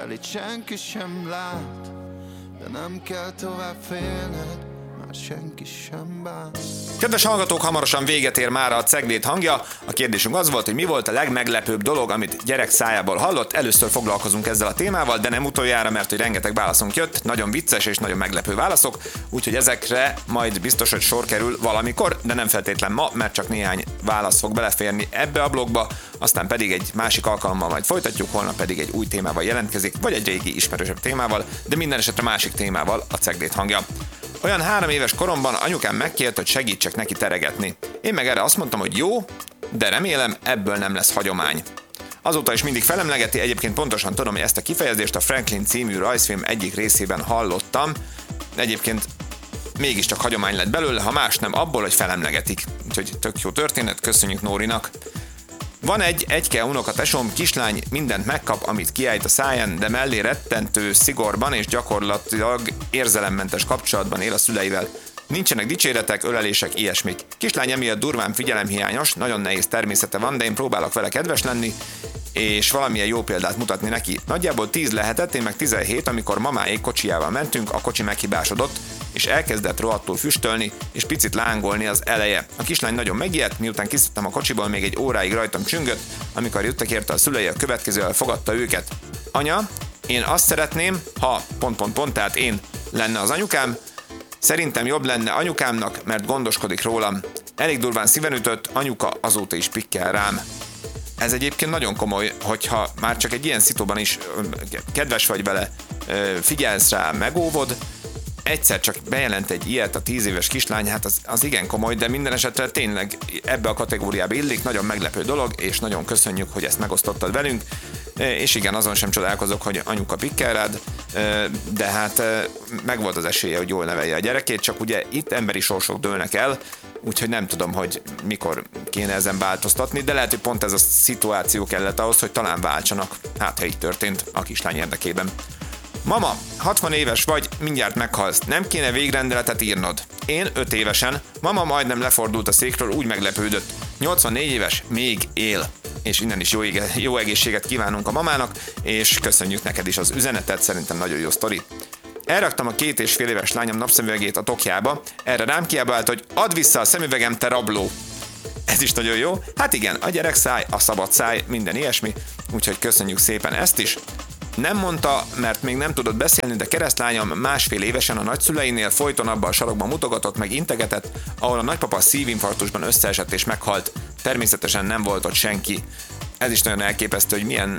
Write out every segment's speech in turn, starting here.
mivel itt senki sem lát, de nem kell tovább félned, már senki sem bánt. Kedves hallgatók, hamarosan véget ér már a Cegléd hangja. A kérdésünk az volt, hogy mi volt a legmeglepőbb dolog, amit gyerek szájából hallott. Először foglalkozunk ezzel a témával, de nem utoljára, mert hogy rengeteg válaszunk jött, nagyon vicces és nagyon meglepő válaszok, úgyhogy ezekre majd biztos, hogy sor kerül valamikor, de nem feltétlen ma, mert csak néhány válasz fog beleférni ebbe a blogba, aztán pedig egy másik alkalommal majd folytatjuk, holnap pedig egy új témával jelentkezik, vagy egy régi ismerősebb témával, de minden esetre másik témával a Cegléd hangja. Olyan 3 éves koromban anyukám megkért, hogy segítsek neki teregetni. Én meg erre azt mondtam, hogy jó, de remélem ebből nem lesz hagyomány. Azóta is mindig felemlegeti, egyébként pontosan tudom, hogy ezt a kifejezést a Franklin című rajzfilm egyik részében hallottam. Egyébként mégiscsak hagyomány lett belőle, ha más nem abból, hogy felemlegetik. Úgyhogy tök jó történet, köszönjük Nórinak. Van egy egyke unokatesom, kislány mindent megkap, amit kiejt a száján, de mellé rettentő szigorban és gyakorlatilag érzelemmentes kapcsolatban él a szüleivel. Nincsenek dicséretek, ölelések, ilyesmik. Kislány emiatt durván figyelemhiányos, nagyon nehéz természete van, de én próbálok vele kedves lenni, és valamilyen jó példát mutatni neki. Nagyjából 10 lehetett, én meg 17, amikor mamáék kocsijával mentünk, a kocsi meghibásodott, és elkezdett rohadtul füstölni, és picit lángolni az eleje. A kislány nagyon megijedt, miután kiszedtem a kocsiból, még egy óráig rajtam csüngött, amikor jöttek érte a szülei, a következővel fogadta őket. Anya, én azt szeretném, ha ... tehát én lenne az anyukám, szerintem jobb lenne anyukámnak, mert gondoskodik rólam. Elég durván szíven ütött, anyuka azóta is pikkel rám. Ez egyébként nagyon komoly, hogyha már csak egy ilyen szitóban is kedves vagy vele, figyelsz rá, megóvod, egyszer csak bejelent egy ilyet a 10 éves kislány, hát az igen komoly, de minden esetre tényleg ebbe a kategóriába illik, nagyon meglepő dolog, és nagyon köszönjük, hogy ezt megosztottad velünk, és igen, azon sem csodálkozok, hogy anyuka pikkel rád, de hát megvolt az esélye, hogy jól nevelje a gyerekét, csak ugye itt emberi sorsok dőlnek el, úgyhogy nem tudom, hogy mikor kéne ezen változtatni, de lehet, hogy pont ez a szituáció kellett ahhoz, hogy talán váltsanak. Hát, ha így történt a kislány érdekében. Mama, 60 éves vagy, mindjárt meghalsz, nem kéne végrendeletet írnod. Én 5 évesen, mama majdnem lefordult a székről, úgy meglepődött. 84 éves, még él. És innen is jó egészséget kívánunk a mamának, és köszönjük neked is az üzenetet, szerintem nagyon jó sztori. Elraktam a 2,5 éves lányom napszemüvegét a tokjába, erre rám kiabált, hogy add vissza a szemüvegem, te rabló. Ez is nagyon jó. Hát igen, a gyerek száj, a szabad száj, minden ilyesmi, úgyhogy köszönjük szépen ezt is. Nem mondta, mert még nem tudott beszélni, de keresztlányom 1,5 évesen a nagyszüleinél folyton abba a sarokban mutogatott, meg integetett, ahol a nagypapa szívinfarktusban összeesett és meghalt. Természetesen nem volt ott senki. Ez is nagyon elképesztő, hogy milyen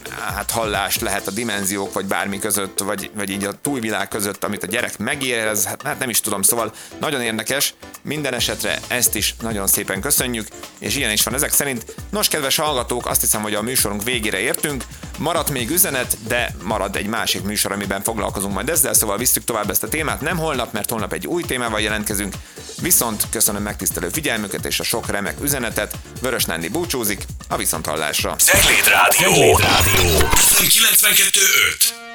hallás lehet a dimenziók, vagy bármi között, vagy így a túlvilág között, amit a gyerek megérez, hát nem is tudom, szóval nagyon érdekes. Minden esetre ezt is nagyon szépen köszönjük, és ilyen is van ezek szerint. Nos, kedves hallgatók, azt hiszem, hogy a műsorunk végére értünk. Maradt még üzenet, de marad egy másik műsor, amiben foglalkozunk majd ezzel, szóval visszük tovább ezt a témát. Nem holnap, mert holnap egy új témával jelentkezünk. Viszont köszönöm megtisztelő figyelmüket és a sok remek üzenetet. Vörös Nándi búcsúzik, a viszonthallásra. Cegléd Rádió.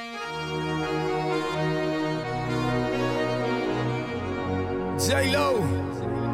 92.5. J-Lo.